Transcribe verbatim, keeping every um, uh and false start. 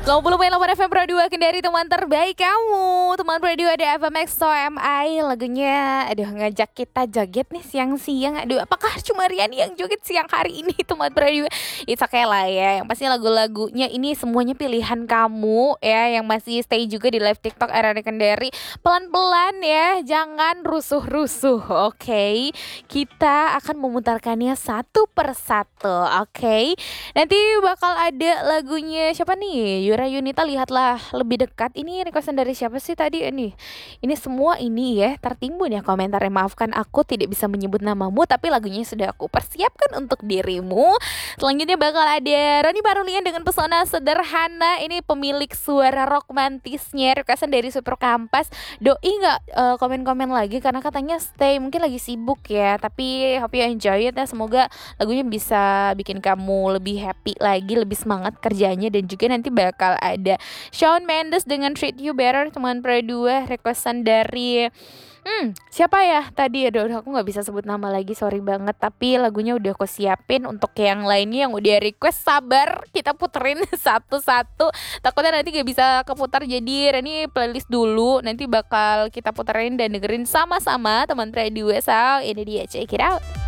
delapan puluh koma delapan F M Pro dua Kendari, teman terbaik kamu. Teman Pro dua ada F M X So Am I. Lagunya aduh ngajak kita joget nih siang-siang. Aduh, apakah cuma Riani yang joget siang hari ini teman Pro dua? It's okay lah ya. Yang pasti lagu-lagunya ini semuanya pilihan kamu ya, yang masih stay juga di live TikTok Era Kendari. Pelan-pelan ya, jangan rusuh-rusuh. Oke. Okay? Kita akan memutarkannya satu persatu. Oke. Okay? Nanti bakal ada lagunya siapa nih? Yura Yunita, lihatlah lebih dekat. Ini requestan dari siapa sih tadi ini? Ini semua ini ya tertimbun ya komentarnya. Maafkan aku tidak bisa menyebut namamu, tapi lagunya sudah aku persiapkan untuk dirimu. Selanjutnya bakal ada Roni Parulian dengan Pesona Sederhana. Ini pemilik suara rock mantisnya, requestan dari Super Kampas. Doi nggak uh, komen-komen lagi karena katanya stay, mungkin lagi sibuk ya. Tapi hope you enjoy it ya. Semoga lagunya bisa bikin kamu lebih happy lagi, lebih semangat kerjanya. Dan juga nanti bakal ada Shawn Mendes dengan Treat You Better, teman Pro dua, requestan dari Hmm, siapa ya tadi? Aduh, aku gak bisa sebut nama lagi, sorry banget. Tapi lagunya udah aku siapin. Untuk yang lainnya yang udah request, sabar, kita puterin satu-satu. Takutnya nanti gak bisa keputar, jadi ini playlist dulu. Nanti bakal kita puterin dan dengerin sama-sama teman Pro dua. So, ini dia, check it out.